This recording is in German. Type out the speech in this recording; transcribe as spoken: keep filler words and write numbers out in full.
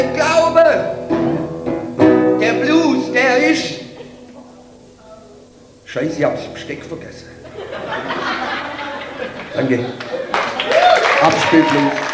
Ich glaube, der Blues, der ist... Scheiße, ich hab's Besteck vergessen. Danke. Abspielblues.